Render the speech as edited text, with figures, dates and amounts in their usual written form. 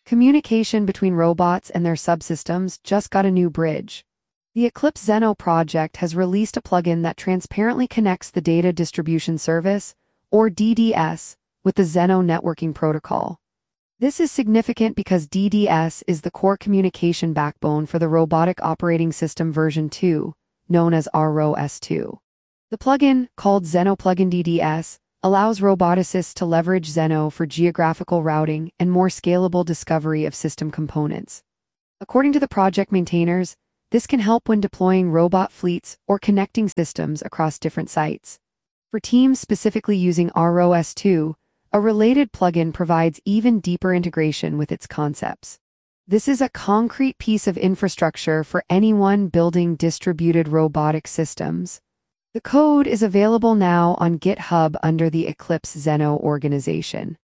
Communication between robots and their subsystems just got a new bridge. The Eclipse Zeno project has released a plugin that transparently connects the Data Distribution Service, or DDS, with the Zeno networking protocol. This is significant because DDS is the core communication backbone for the Robotic Operating System version 2, known as ROS2. The plugin, called Zeno Plugin DDS, allows roboticists to leverage Zeno for geographical routing and more scalable discovery of system components. According to the project maintainers, this can help when deploying robot fleets or connecting systems across different sites. For teams specifically using ROS2, a related plugin provides even deeper integration with its concepts. This is a concrete piece of infrastructure for anyone building distributed robotic systems. The code is available now on GitHub under the Eclipse Zeno organization.